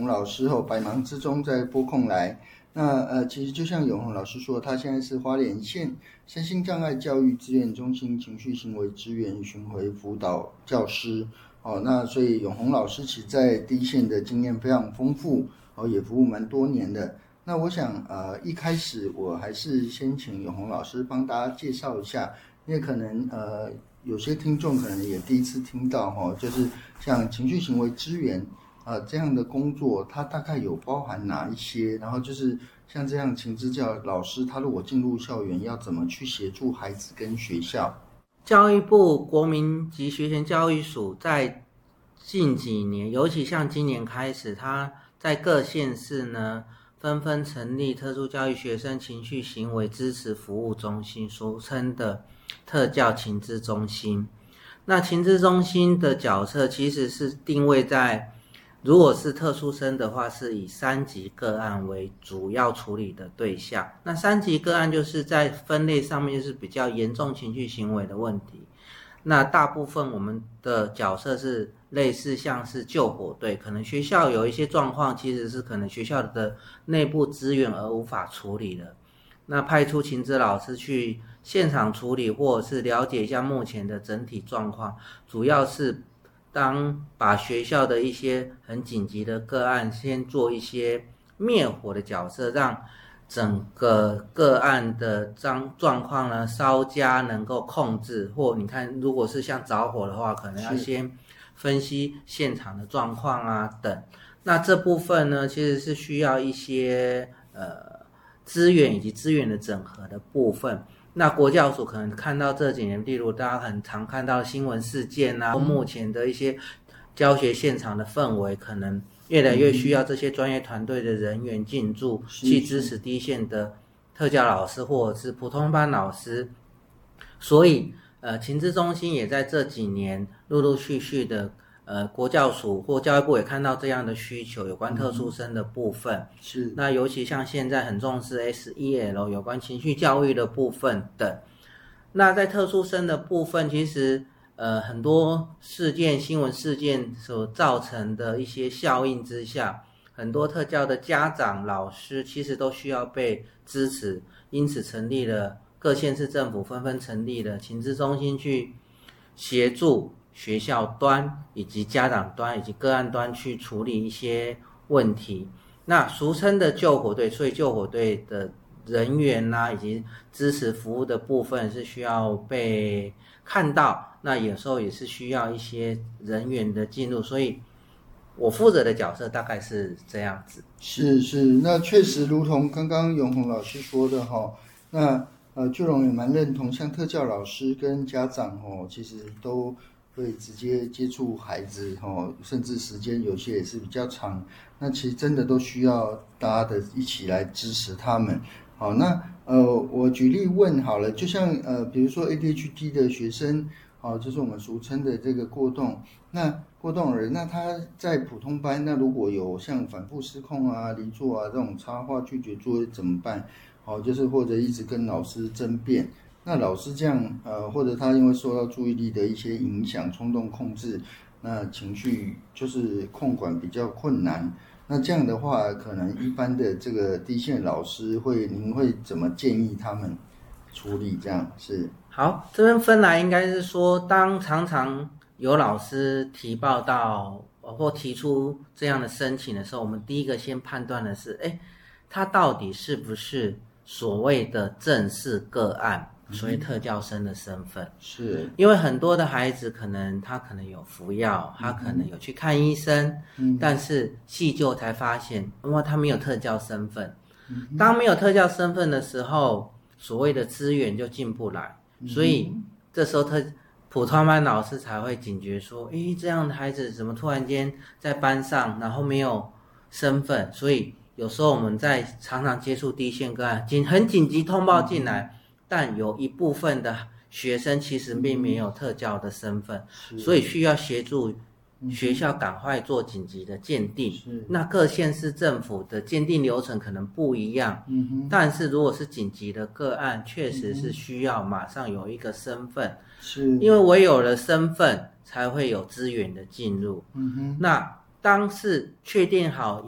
老师百忙之中在拨空来。那其实就像永宏老师说，他现在是花莲县身心障碍教育资源中心情绪行为支援巡回辅导教师。那所以永宏老师其实在第一线的经验非常丰富，也服务蛮多年的。那我想一开始我还是先请永宏老师帮大家介绍一下，因为可能有些听众可能也第一次听到就是像情绪行为支援这样的工作，它大概有包含哪一些？然后就是像这样情支教老师，他如果进入校园要怎么去协助孩子跟学校？ 教育部国民及学前教育署在近几年，尤其像今年开始，它在各县市呢纷纷成立特殊教育学生情绪行为支持服务中心，俗称的特教情支中心。那情支中心的角色其实是定位在，如果是特殊生的话，是以3级个案为主要处理的对象。那3级个案就是在分类上面就是比较严重情绪行为的问题。那大部分我们的角色是类似像是救火队，可能学校有一些状况，其实是可能学校的内部资源而无法处理的。那派出情支老师去现场处理，或者是了解一下目前的整体状况，主要是当把学校的一些很紧急的个案先做一些灭火的角色，让整个个案的状况呢稍加能够控制，或你看如果是像着火的话，可能要先分析现场的状况啊等。那这部分呢其实是需要一些资源以及资源的整合的部分。那国教署可能看到这几年，例如大家很常看到新闻事件啊，目前的一些教学现场的氛围，可能越来越需要这些专业团队的人员进驻，去支持第一线的特教老师或者是普通班老师。所以情支中心也在这几年陆陆续续的国教署或教育部也看到这样的需求，有关特殊生的部分。 是。 那尤其像现在很重视 SEL 有关情绪教育的部分等。那在特殊生的部分，其实很多事件新闻事件所造成的一些效应之下，很多特教的家长老师其实都需要被支持，因此成立了各县市政府纷纷成立了情支中心，去协助学校端以及家长端以及个案端去处理一些问题。那俗称的救火队，所以救火队的人员以及支持服务的部分是需要被看到，那有时候也是需要一些人员的进入，所以我负责的角色大概是这样子。 是，那确实如同刚刚永宏老师说的那巨龙也蛮认同，像特教老师跟家长其实都会直接接触孩子甚至时间有些也是比较长，那其实真的都需要大家的一起来支持他们。好，那我举例问好了，就像比如说 ADHD 的学生就是我们俗称的这个过动，那过动儿，那他在普通班，那如果有像反复失控啊、离座啊这种插话拒绝作业怎么办？就是或者一直跟老师争辩，那老师这样或者他因为受到注意力的一些影响，冲动控制，那情绪就是控管比较困难。那这样的话，可能一般的这个第一线老师您会怎么建议他们处理？这样是好，这边分来应该是说，当常常有老师提报到或提出这样的申请的时候，我们第一个先判断的是，他到底是不是所谓的正式个案，所谓特教生的身份。 是因为很多的孩子他可能有服药，他可能有去看医生，但是细究才发现他没有特教身份。当没有特教身份的时候，所谓的资源就进不来，所以这时候普通班老师才会警觉说，这样的孩子怎么突然间在班上，然后没有身份。所以有时候我们在常常接触第一线个案，很紧急通报进来，但有一部分的学生其实并没有特教的身份，所以需要协助学校赶快做紧急的鉴定。那各县市政府的鉴定流程可能不一样，但是如果是紧急的个案，确实是需要马上有一个身份，因为唯有了身份才会有资源的进入。那当是确定好